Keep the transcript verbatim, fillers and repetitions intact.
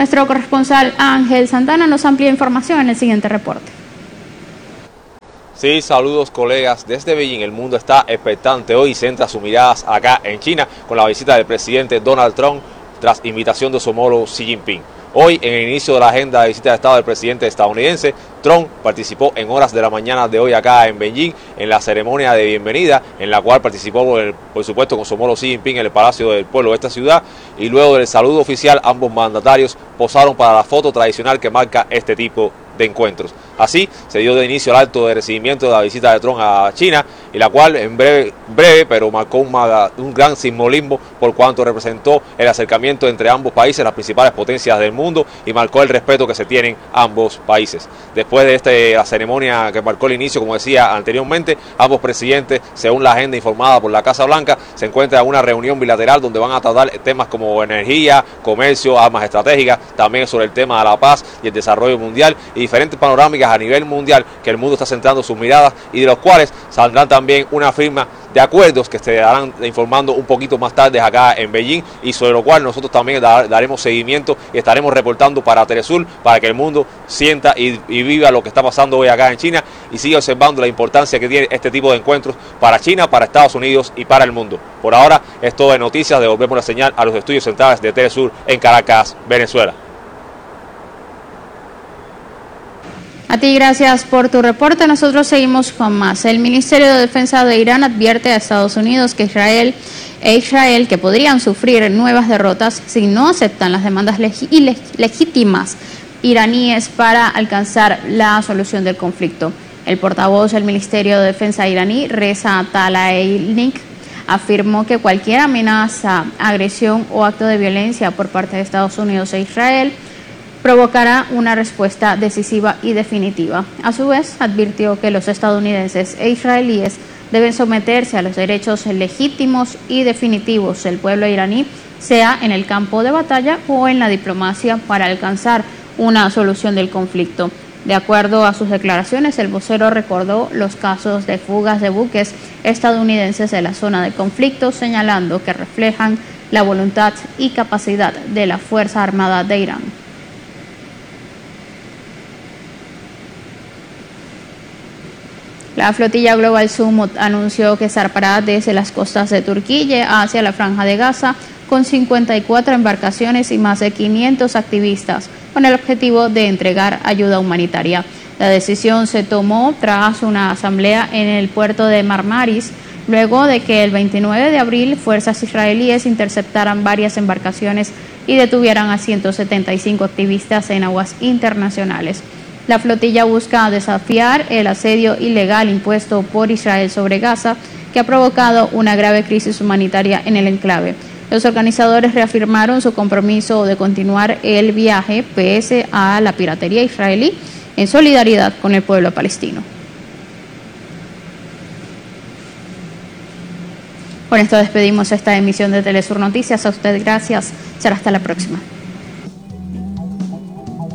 Nuestro corresponsal Ángel Santana nos amplía información en el siguiente reporte. Sí, saludos colegas. Desde Beijing el mundo está expectante hoy y centra sus miradas acá en China con la visita del presidente Donald Trump tras invitación de su homólogo Xi Jinping. Hoy, en el inicio de la agenda de visita de Estado del presidente estadounidense, Trump participó en horas de la mañana de hoy acá en Beijing en la ceremonia de bienvenida, en la cual participó, por, por supuesto, con su homólogo Xi Jinping en el Palacio del Pueblo de esta ciudad, y luego del saludo oficial, ambos mandatarios posaron para la foto tradicional que marca este tipo de encuentros. Así se dio de inicio el acto de recibimiento de la visita de Trump a China, y la cual en breve, breve pero marcó un, un gran simbolismo por cuanto representó el acercamiento entre ambos países, las principales potencias del mundo, y marcó el respeto que se tienen ambos países. Después de este, la ceremonia que marcó el inicio, como decía anteriormente, ambos presidentes, según la agenda informada por la Casa Blanca, se encuentran en una reunión bilateral donde van a tratar temas como energía, comercio, armas estratégicas, también sobre el tema de la paz y el desarrollo mundial, y diferentes panorámicas a nivel mundial que el mundo está centrando sus miradas, y de los cuales saldrán también una firma de acuerdos que se darán informando un poquito más tarde acá en Beijing, y sobre lo cual nosotros también daremos seguimiento y estaremos reportando para Telesur para que el mundo sienta y, y viva lo que está pasando hoy acá en China y siga observando la importancia que tiene este tipo de encuentros para China, para Estados Unidos y para el mundo. Por ahora es todo de noticias. Devolvemos la señal a los estudios centrales de Telesur en Caracas, Venezuela. A ti, gracias por tu reporte. Nosotros seguimos con más. El Ministerio de Defensa de Irán advierte a Estados Unidos que Israel e Israel que podrían sufrir nuevas derrotas si no aceptan las demandas leg- legítimas iraníes para alcanzar la solución del conflicto. El portavoz del Ministerio de Defensa iraní, Reza Tlaibni, afirmó que cualquier amenaza, agresión o acto de violencia por parte de Estados Unidos e Israel provocará una respuesta decisiva y definitiva. A su vez, advirtió que los estadounidenses e israelíes deben someterse a los derechos legítimos y definitivos del pueblo iraní, sea en el campo de batalla o en la diplomacia, para alcanzar una solución del conflicto. De acuerdo a sus declaraciones, el vocero recordó los casos de fugas de buques estadounidenses de la zona de conflicto, señalando que reflejan la voluntad y capacidad de la Fuerza Armada de Irán. La flotilla Global Summit anunció que zarpará desde las costas de Turquía hacia la Franja de Gaza con cincuenta y cuatro embarcaciones y más de quinientos activistas, con el objetivo de entregar ayuda humanitaria. La decisión se tomó tras una asamblea en el puerto de Marmaris, luego de que el veintinueve de abril fuerzas israelíes interceptaran varias embarcaciones y detuvieran a ciento setenta y cinco activistas en aguas internacionales. La flotilla busca desafiar el asedio ilegal impuesto por Israel sobre Gaza, que ha provocado una grave crisis humanitaria en el enclave. Los organizadores reafirmaron su compromiso de continuar el viaje pese a la piratería israelí, en solidaridad con el pueblo palestino. Con esto despedimos esta emisión de Telesur Noticias. A usted gracias. Será hasta la próxima.